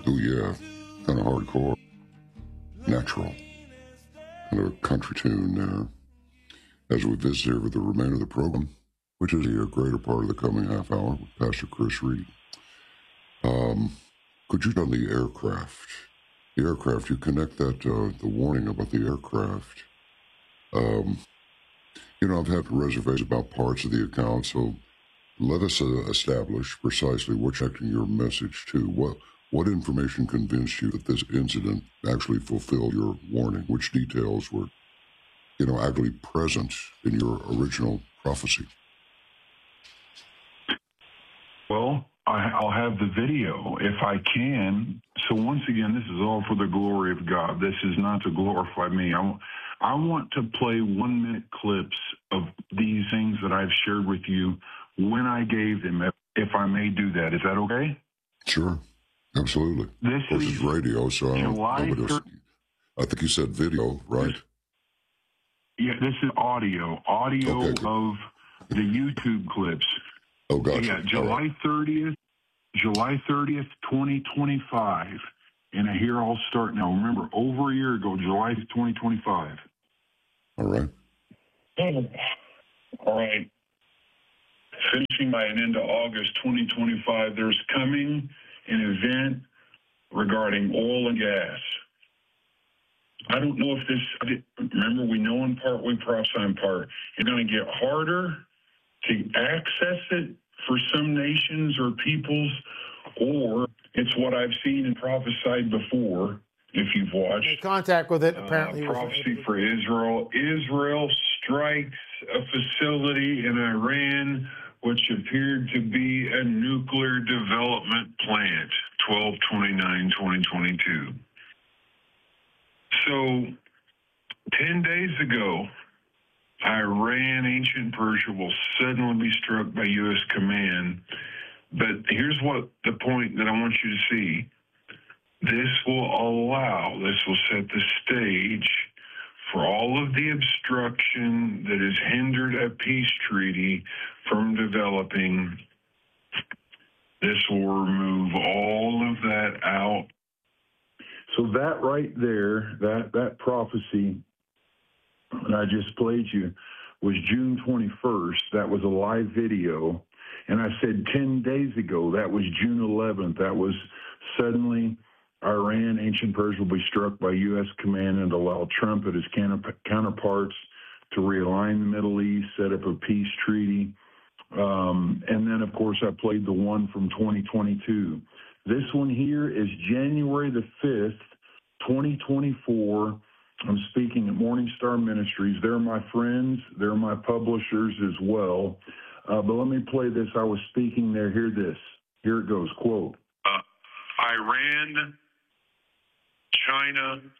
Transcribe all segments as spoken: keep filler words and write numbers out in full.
Oh yeah, kind of hardcore, natural, kind of a country tune there. As we visit here with the remainder of the program, which is a greater part of the coming half hour with Pastor Chris Reed. Um, could you on the aircraft? The aircraft, you connect that, uh, the warning about the aircraft. Um, you know, I've had reservations about parts of the account, so let us uh, establish precisely what checking your message to. What what information convinced you that this incident actually fulfilled your warning? Which details were, you know, actually present in your original prophecy? Well, I, I'll have the video if I can. So once again, this is all for the glory of God. This is not to glorify me. I, I want to play one-minute clips of these things that I've shared with you when I gave them, if, if I may do that. Is that okay? Sure. Absolutely. This of course, is it's radio, so I, don't, nobody else, I think you said video, right? This, yeah, this is audio. Audio okay, of the YouTube clips. Oh, gotcha. Yeah, July thirtieth, July thirtieth, twenty twenty-five. And here I'll start now. Remember, over a year ago, July twenty twenty-five. All right. All right. Finishing by an end of August twenty twenty-five, there's coming an event regarding oil and gas. I don't know if this, remember, we know in part, we prophesy in part. It's going to get harder to access it for some nations or peoples, or it's what I've seen and prophesied before, if you've watched. Made contact with it, apparently. Uh, prophecy for Israel. Israel strikes a facility in Iran which appeared to be a nuclear development plant, twelve twenty-nine twenty twenty-two. So, ten days ago, Iran, ancient Persia, will suddenly be struck by U S command. But here's what the point that I want you to see. This will allow, this will set the stage for all of the obstruction that has hindered a peace treaty from developing. This will remove all of that out. So that right there, that, that prophecy that I just played you was June twenty-first. That was a live video. And I said ten days ago, that was June eleventh. That was suddenly Iran, ancient Persia, will be struck by U S command and allow Trump and his counterparts to realign the Middle East, set up a peace treaty. Um, and then, of course, I played the one from twenty twenty-two. This one here is January the fifth, twenty twenty-four. I'm speaking at Morning Star Ministries. They're my friends. They're my publishers as well. Uh, but let me play this. I was speaking there. Hear this. Here it goes. Quote. Uh, Iran, China,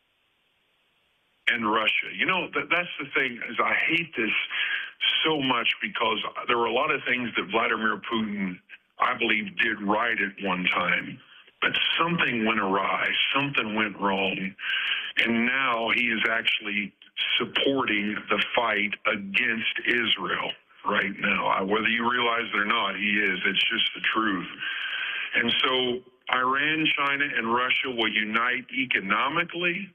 and Russia. You know, that, that's the thing, is I hate this so much because there were a lot of things that Vladimir Putin, I believe, did right at one time. But something went awry, something went wrong, and now he is actually supporting the fight against Israel right now. Whether you realize it or not, he is. It's just the truth. And so Iran, China, and Russia will unite economically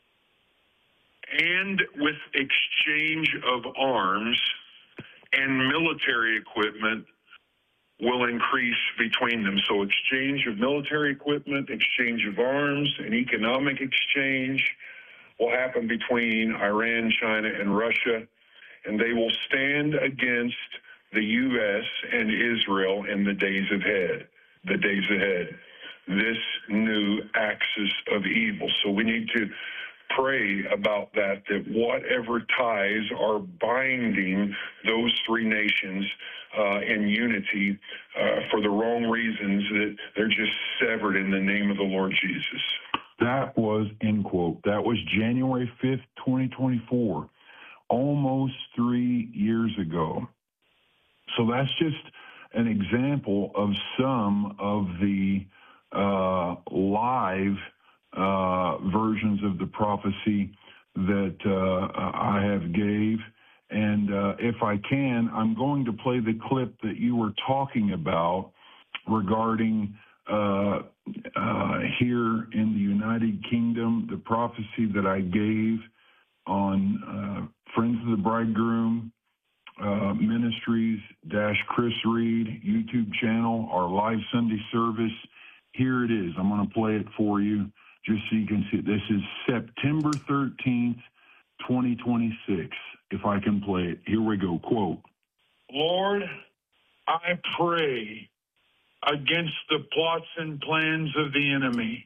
and with exchange of arms and military equipment will increase between them. So exchange of military equipment, exchange of arms, and economic exchange will happen between Iran, China, and Russia, and they will stand against the U S and Israel in the days ahead, the days ahead, this new axis of evil. So we need to pray about that, that whatever ties are binding those three nations uh, in unity uh, for the wrong reasons, that they're just severed in the name of the Lord Jesus. That was, end quote, that was January fifth, twenty twenty-four, almost three years ago. So that's just an example of some of the uh, live Uh, versions of the prophecy that uh, I have gave. And uh, if I can, I'm going to play the clip that you were talking about regarding uh, uh, here in the United Kingdom, the prophecy that I gave on uh, Friends of the Bridegroom uh, Ministries dash Chris Reed YouTube channel, our live Sunday service. Here it is. I'm going to play it for you just so you can see it. This is September thirteenth, twenty twenty-six. If I can play it. Here we go. Quote, Lord, I pray against the plots and plans of the enemy.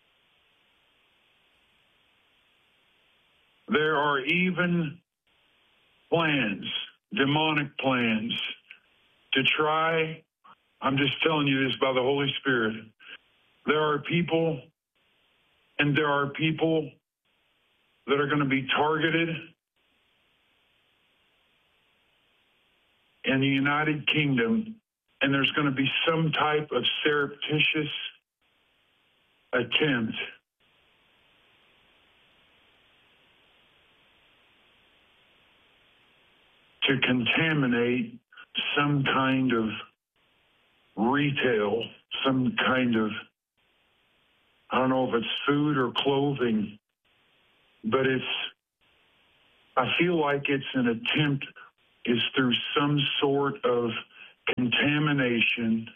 There are even plans, demonic plans, to try, I'm just telling you this by the Holy Spirit, there are people, and there are people that are going to be targeted in the United Kingdom, and there's going to be some type of surreptitious attempt to contaminate some kind of retail, some kind of, I don't know if it's food or clothing, but it's, I feel like it's an attempt, is through some sort of contamination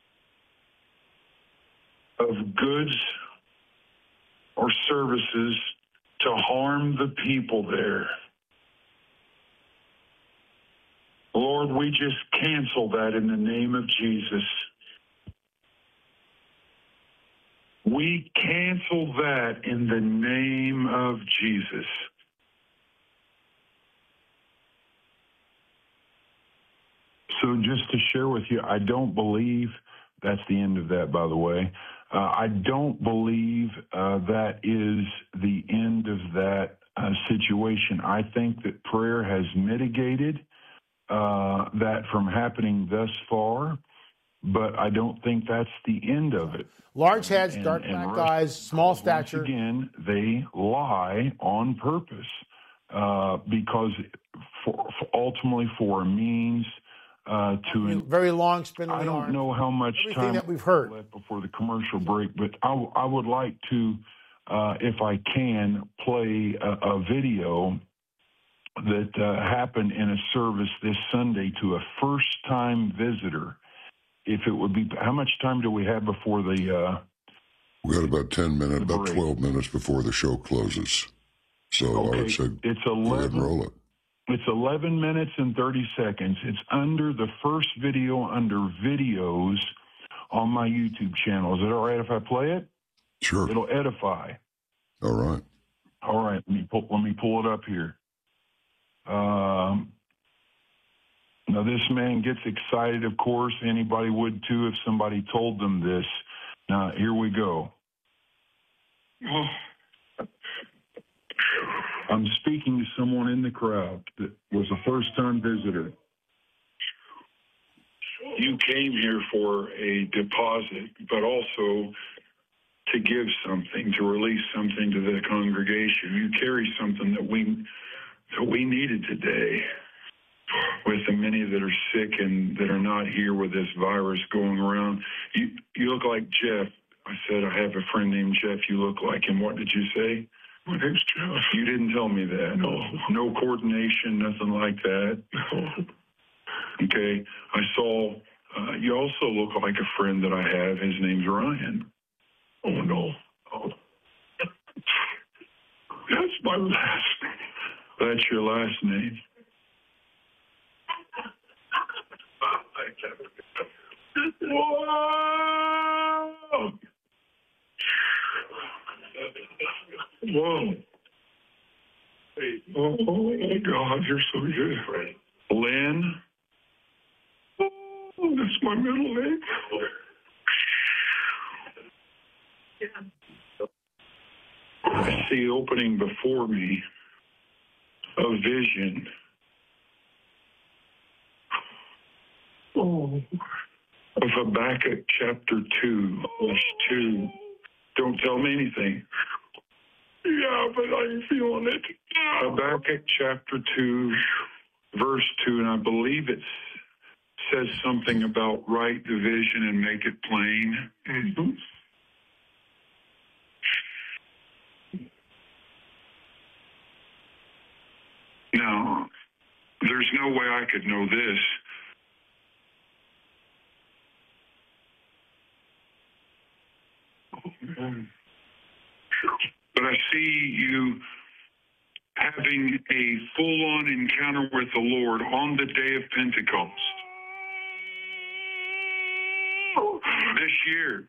of goods or services to harm the people there. Lord, we just cancel that in the name of Jesus. We cancel that in the name of Jesus. So just to share with you, I don't believe, that's the end of that, by the way. Uh, I don't believe uh, that is the end of that uh, situation. I think that prayer has mitigated uh, that from happening thus far, but I don't think that's the end of it. Large heads, And- dark and black Russ, eyes, small once stature. again, they lie on purpose uh, because for, for ultimately for a means uh, to an Very long, spindly I don't arms. know how much Everything time that we've heard. left before the commercial break, but I, I would like to, uh, if I can, play a, a video that uh, happened in a service this Sunday to a first-time visitor. If it would be, how much time do we have before the? Uh, We got about ten minutes, the about break. twelve minutes before the show closes. So I Okay, would say it's go ahead and eleven. roll it. It's eleven minutes and thirty seconds. It's under the first video under videos on my YouTube channel. Is it all right if I play it? Sure. It'll edify. All right. All right, let me pull, let me pull it up here. Um, now, this man gets excited, of course. Anybody would, too, if somebody told them this. Now, here we go. I'm speaking to someone in the crowd that was a first-time visitor. You came here for a deposit, but also to give something, to release something to the congregation. You carry something that we that we needed today with the many that are sick and that are not here with this virus going around. You you look like Jeff. I said, I have a friend named Jeff. You look like him. What did you say? My name's Jeff. You didn't tell me that. No. No coordination, nothing like that. No. Okay. I saw, uh, you also look like a friend that I have. His name's Ryan. Oh, no. Oh. That's my last name. That's your last name. Whoa! Whoa. Oh, God, you're so good. Lynn? Oh, that's my middle name. I see opening before me a vision. Oh. Of Habakkuk chapter two, verse two. Don't tell me anything. Yeah, but I'm feeling it. Habakkuk chapter two, verse two, and I believe it says something about write the vision and make it plain. Mm-hmm. Now, there's no way I could know this. But I see you having a full-on encounter with the Lord on the day of Pentecost. This year.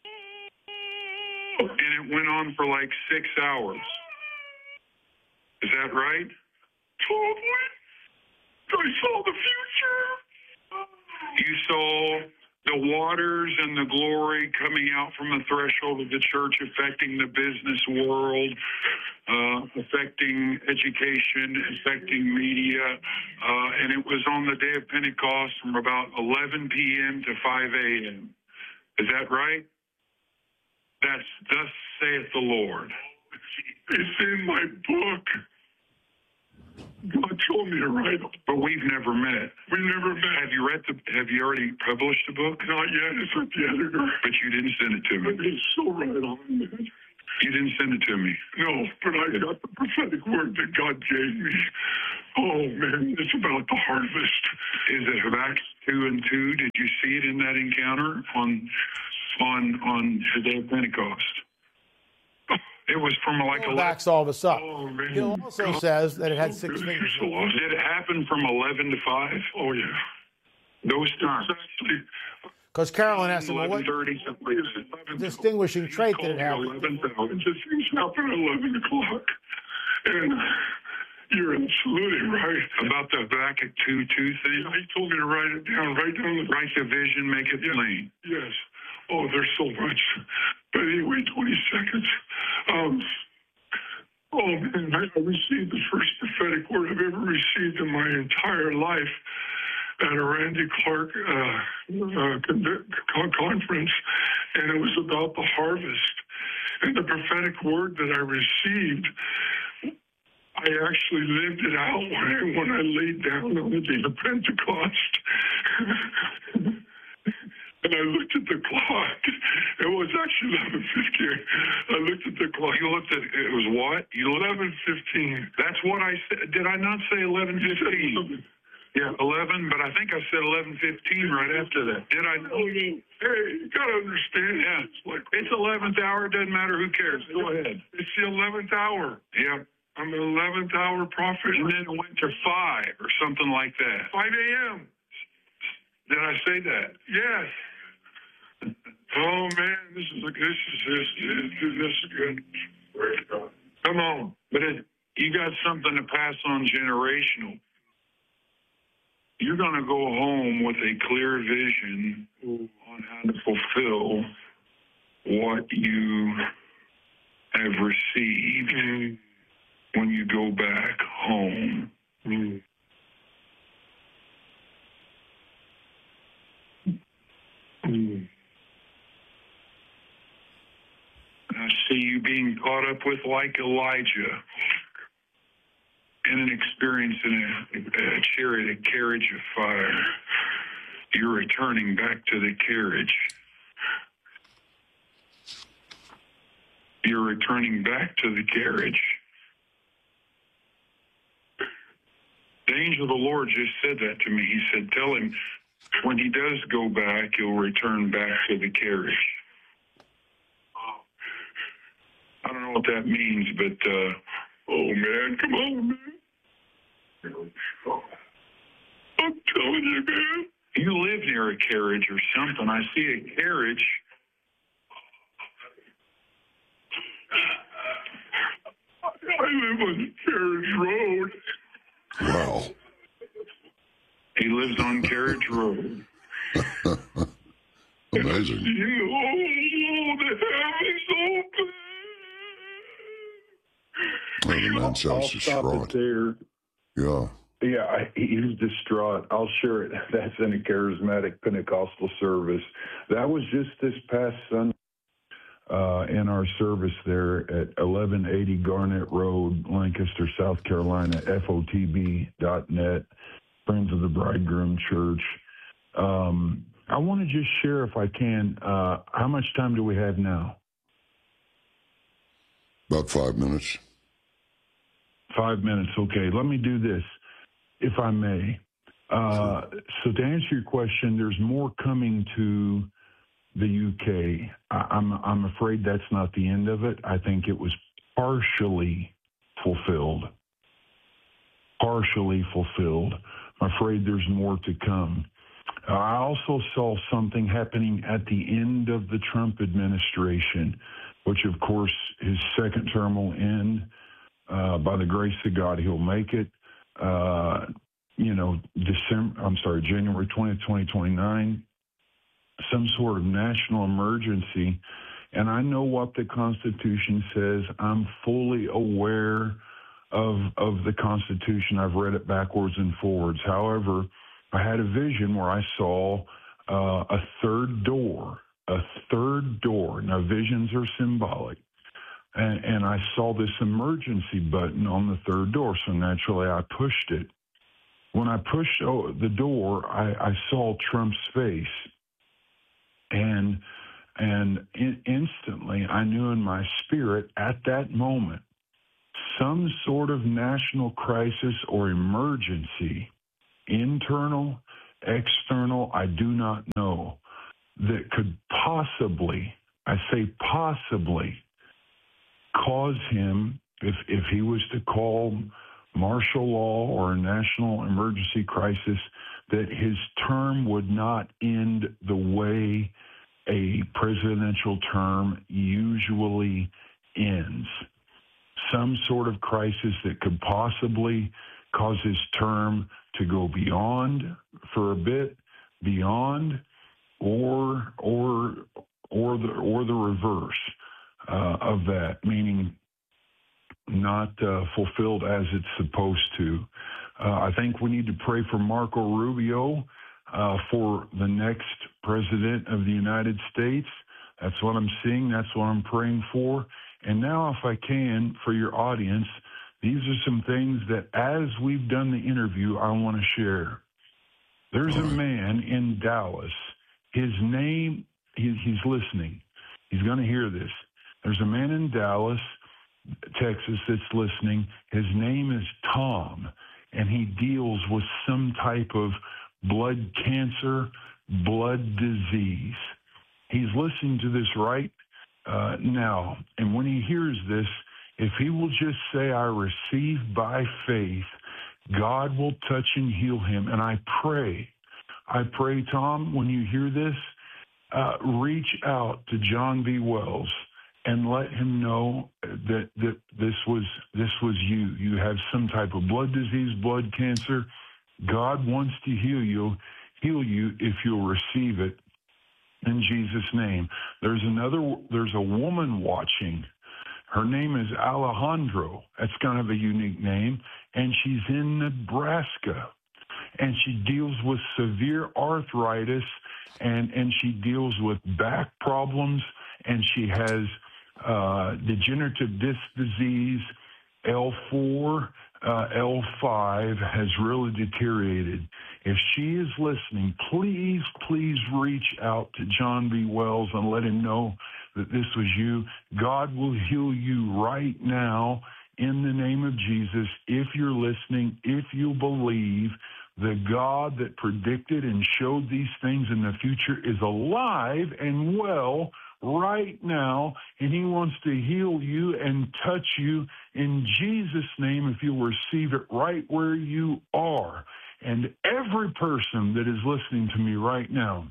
And it went on for like six hours. Is that right? Totally. I saw the future. You saw the waters and the glory coming out from the threshold of the church, affecting the business world, uh, affecting education, affecting media. Uh, and it was on the day of Pentecost from about eleven p.m. to five a.m. Is that right? That's thus saith the Lord. It's in my book. God told me to write it. But we've never met. We never met. Have you read the, have you already published the book? Not yet. It's with the editor. But you didn't send it to me. It's so right on, man. You didn't send it to me. No, but I got the prophetic word that God gave me. Oh, man, it's about the harvest. Is it Habakkuk two and two? Did you see it in that encounter on on on the day of Pentecost? It was from like He'll backs all this up. Oh, man. He also says that it had six So fingers. did it happen from eleven to five? Oh, yeah. Those times. Because Carolyn asked him, well, what eleven thirty, distinguishing trait did it have? eleven thousand. Just things happen at eleven o'clock. And you're absolutely right. About the Habakkuk two two thing? He told me to write it down. Write down the write the vision, make it plain. Yes. Oh, there's so much. But anyway, twenty seconds. Um, oh, man, I received the first prophetic word I've ever received in my entire life at a Randy Clark uh, uh, con- conference, and it was about the harvest. And the prophetic word that I received, I actually lived it out when I, when I laid down on the day of Pentecost. And I looked at the clock. It was actually eleven fifteen. I looked at the clock. You looked at it was what? You eleven fifteen. That's what I said. Did I not say eleven fifteen? Yeah, eleven. But I think I said eleven fifteen right after that. Did I? Oh, no. Hey, you gotta understand. Yeah, it's like it's eleventh hour. Doesn't matter. Who cares? Go ahead. It's the eleventh hour. Yeah. I'm an eleventh hour prophet. And then it went to five or something like that. five a.m. Did I say that? Yes. Oh man, this is this is this is this is good. Come on, but it, you got something to pass on generational. You're going to go home with a clear vision on how to fulfill what you have received mm. when you go back home. Mm. Mm. I see you being caught up with like Elijah in an experience in a, a chariot, a carriage of fire. You're returning back to the carriage. You're returning back to the carriage. The angel of the Lord just said that to me. He said, tell him when he does go back, he'll return back to the carriage. I don't know what that means, but, uh, oh, man, come on, man. I'm telling you, man. You live near a carriage or something. I see a carriage. I live on Carriage Road. Wow. He lives on Carriage Road. Amazing. Oh, the heavens open. Oh, the man sounds distraught. There. Yeah. Yeah, I, he's distraught. I'll share it. That's in a charismatic Pentecostal service. That was just this past Sunday uh, in our service there at eleven eighty Garnett Road, Lancaster, South Carolina, F O T B dot net, Friends of the Bridegroom Church. Um, I want to just share, if I can, uh, how much time do we have now? About five minutes. Five minutes. Okay, let me do this, if I may. Uh, so to answer your question, there's more coming to the U K. I, I'm I'm afraid that's not the end of it. I think it was partially fulfilled. Partially fulfilled. I'm afraid there's more to come. Uh, I also saw something happening at the end of the Trump administration, which, of course, his second term will end. Uh, by the grace of God, he'll make it. Uh, you know, December. I'm sorry, January twentieth, twenty twenty-nine. Some sort of national emergency. And I know what the Constitution says. I'm fully aware of of the Constitution. I've read it backwards and forwards. However, I had a vision where I saw uh, a third door, a third door. Now, visions are symbolic. And, and I saw this emergency button on the third door, so naturally I pushed it. When I pushed the door, I, I saw Trump's face. And and in, instantly, I knew in my spirit at that moment, some sort of national crisis or emergency, internal, external, I do not know, that could possibly, I say possibly, cause him, if, if he was to call martial law or a national emergency crisis, that his term would not end the way a presidential term usually ends. Some sort of crisis that could possibly cause his term to go beyond for a bit, beyond, or or or the or the reverse uh, of that, meaning not uh, fulfilled as it's supposed to. Uh, I think we need to pray for Marco Rubio uh, for the next president of the United States. That's what I'm seeing. That's what I'm praying for. And now, if I can, for your audience, these are some things that as we've done the interview, I want to share. There's a man in Dallas. His name, he, he's listening. He's going to hear this. There's a man in Dallas, Texas, that's listening. His name is Tom, and he deals with some type of blood cancer, blood disease. He's listening to this right uh, now, and when he hears this, if he will just say, I receive by faith, God will touch and heal him. And I pray, I pray, Tom, when you hear this, uh, reach out to John B. Wells and let him know that, that this was this was you. You have some type of blood disease, blood cancer. God wants to heal you, heal you if you'll receive it in Jesus' name. There's another. There's a woman watching. Her name is Alejandro. That's kind of a unique name, and she's in Nebraska, and she deals with severe arthritis, and and she deals with back problems, and she has uh, degenerative disc disease, L four, uh, L five has really deteriorated. If she is listening, please, please reach out to John B. Wells and let him know that this was you. God will heal you right now in the name of Jesus. If you're listening, if you believe the God that predicted and showed these things in the future is alive and well right now, and he wants to heal you and touch you in Jesus' name if you'll receive it right where you are. And every person that is listening to me right now,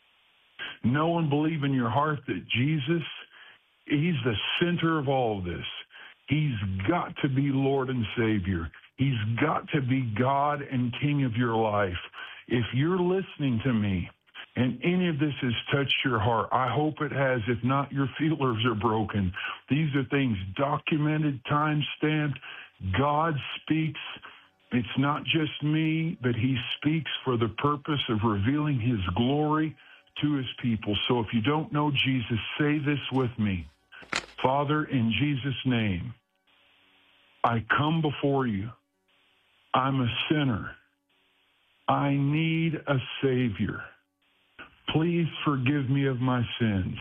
know and believe in your heart that Jesus, he's the center of all of this. He's got to be Lord and Savior. He's got to be God and King of your life. If you're listening to me and any of this has touched your heart, I hope it has. If not, your feelers are broken. These are things documented, time-stamped. God speaks. It's not just me, but he speaks for the purpose of revealing his glory to his people. So if you don't know Jesus, say this with me. Father, in Jesus' name, I come before you. I'm a sinner. I need a Savior. Please forgive me of my sins.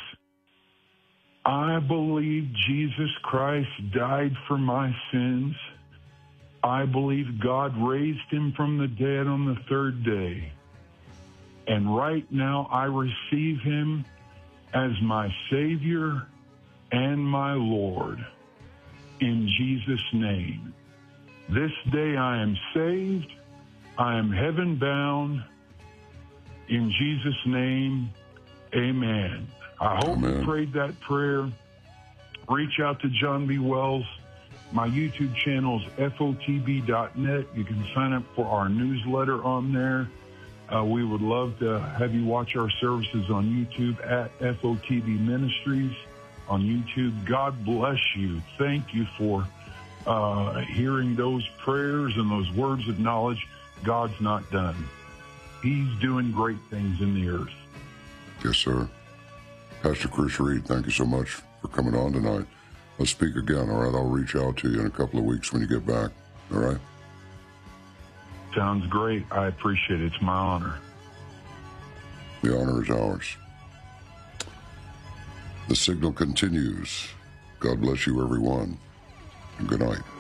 I believe Jesus Christ died for my sins I believe God raised him from the dead on the third day. And right now I receive him as my Savior and my Lord. In Jesus' name. This day I am saved. I am heaven bound. In Jesus' name, amen. I hope Amen. you prayed that prayer. Reach out to John B. Wells. My YouTube channel is F O T B dot net. You can sign up for our newsletter on there. Uh, we would love to have you watch our services on YouTube at F O T B Ministries on YouTube. God bless you. Thank you for uh, hearing those prayers and those words of knowledge. God's not done. He's doing great things in the earth. Yes, sir. Pastor Chris Reed, thank you so much for coming on tonight. Let's speak again, all right? I'll reach out to you in a couple of weeks when you get back, all right? Sounds great. I appreciate it. It's my honor. The honor is ours. The signal continues. God bless you, everyone, and good night.